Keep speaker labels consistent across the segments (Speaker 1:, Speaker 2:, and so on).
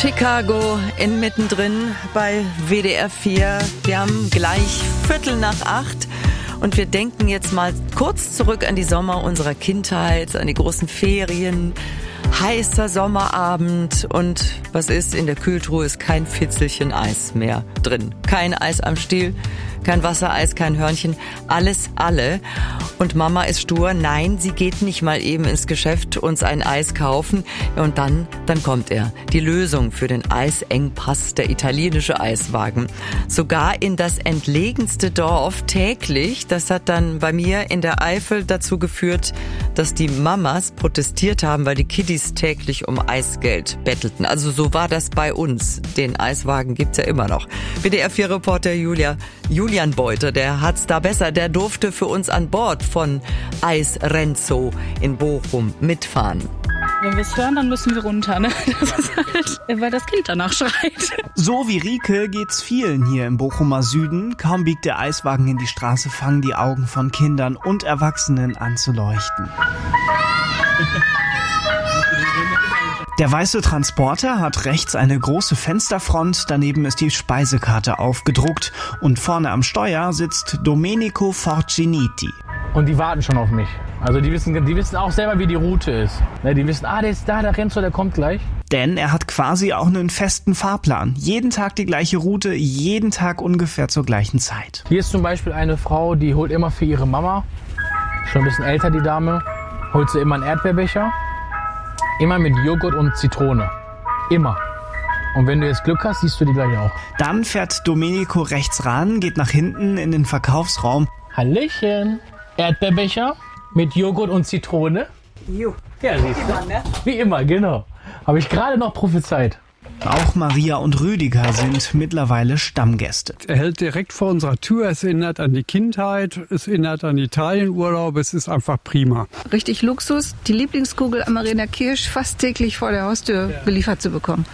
Speaker 1: Chicago mittendrin bei WDR 4. Wir haben gleich 7:45 und wir denken jetzt mal kurz zurück an die Sommer unserer Kindheit, an die großen Ferien. Heißer Sommerabend und was ist? In der Kühltruhe ist kein Fitzelchen Eis mehr drin. Kein Eis am Stiel, kein Wassereis, kein Hörnchen, alles alle. Und Mama ist stur. Nein, sie geht nicht mal eben ins Geschäft uns ein Eis kaufen. Und dann kommt er. Die Lösung für den Eisengpass, der italienische Eiswagen. Sogar in das entlegenste Dorf täglich. Das hat dann bei mir in der Eifel dazu geführt, dass die Mamas protestiert haben, weil die Kiddies täglich um Eisgeld bettelten. Also so war das bei uns. Den Eiswagen gibt's ja immer noch. WDR 4-Reporter Julian Beuter, der hat's da besser. Der durfte für uns an Bord von Eis Renzo in Bochum mitfahren.
Speaker 2: Wenn wir es hören, dann müssen wir runter, ne? Das ist halt, weil das Kind danach schreit.
Speaker 3: So wie Rike geht's vielen hier im Bochumer Süden. Kaum biegt der Eiswagen in die Straße, fangen die Augen von Kindern und Erwachsenen an zu leuchten. Der weiße Transporter hat rechts eine große Fensterfront, daneben ist die Speisekarte aufgedruckt und vorne am Steuer sitzt Domenico Forciniti.
Speaker 4: Und die warten schon auf mich. Also die wissen auch selber, wie die Route ist. Die wissen, der ist da, der Renzo, der kommt gleich.
Speaker 3: Denn er hat quasi auch einen festen Fahrplan. Jeden Tag die gleiche Route, jeden Tag ungefähr zur gleichen Zeit.
Speaker 4: Hier ist zum Beispiel eine Frau, die holt immer für ihre Mama, schon ein bisschen älter die Dame, holt sie immer einen Erdbeerbecher. Immer mit Joghurt und Zitrone. Immer. Und wenn du jetzt Glück hast, siehst du die gleich auch.
Speaker 3: Dann fährt Domenico rechts ran, geht nach hinten in den Verkaufsraum.
Speaker 4: Hallöchen. Erdbeerbecher mit Joghurt und Zitrone.
Speaker 1: Jo.
Speaker 4: Ja, siehst du. Immer, ne? Wie immer, genau. Habe ich gerade noch prophezeit.
Speaker 3: Auch Maria und Rüdiger sind mittlerweile Stammgäste.
Speaker 5: Er hält direkt vor unserer Tür. Es erinnert an die Kindheit, es erinnert an Italienurlaub. Es ist einfach prima.
Speaker 2: Richtig Luxus, die Lieblingskugel Amarena Kirsch fast täglich vor der Haustür beliefert zu bekommen.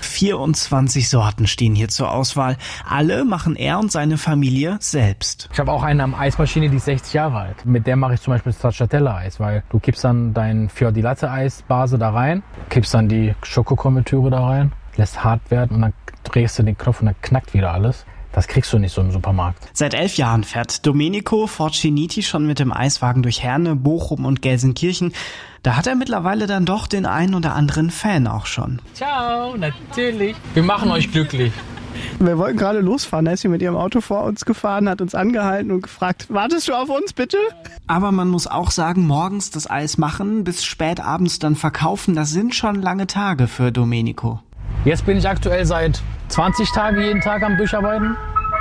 Speaker 3: 24 Sorten stehen hier zur Auswahl. Alle machen er und seine Familie selbst.
Speaker 4: Ich habe auch eine Eismaschine, die ist 60 Jahre alt. Mit der mache ich zum Beispiel Stracciatella-Eis, weil du kippst dann dein Fior di Latte-Eisbase da rein, kippst dann die Schokokonfitüre da rein, lässt hart werden und dann drehst du den Knopf und dann knackt wieder alles. Das kriegst du nicht so im Supermarkt.
Speaker 3: Seit 11 Jahren fährt Domenico Forciniti schon mit dem Eiswagen durch Herne, Bochum und Gelsenkirchen. Da hat er mittlerweile dann doch den einen oder anderen Fan auch schon.
Speaker 4: Ciao, natürlich. Wir machen euch glücklich.
Speaker 6: Wir wollten gerade losfahren, da ist sie mit ihrem Auto vor uns gefahren, hat uns angehalten und gefragt, wartest du auf uns bitte?
Speaker 3: Aber man muss auch sagen, morgens das Eis machen, bis spät abends dann verkaufen, das sind schon lange Tage für Domenico.
Speaker 4: Jetzt bin ich aktuell seit 20 Tagen jeden Tag am Durcharbeiten.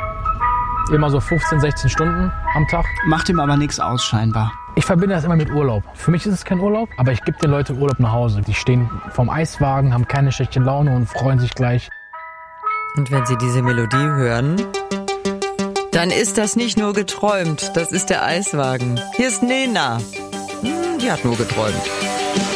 Speaker 4: Immer so 15, 16 Stunden am Tag.
Speaker 3: Macht ihm aber nichts aus scheinbar.
Speaker 4: Ich verbinde das immer mit Urlaub. Für mich ist es kein Urlaub, aber ich gebe den Leuten Urlaub nach Hause. Die stehen vorm Eiswagen, haben keine schlechte Laune und freuen sich gleich.
Speaker 1: Und wenn Sie diese Melodie hören, dann ist das nicht nur geträumt, das ist der Eiswagen. Hier ist Nena. Die hat nur geträumt.